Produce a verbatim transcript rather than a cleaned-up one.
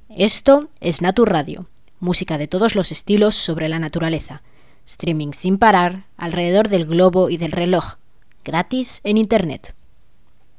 Esto es Natur Radio, música de todos los estilos sobre la naturaleza, streaming sin parar alrededor del globo y del reloj, gratis en internet.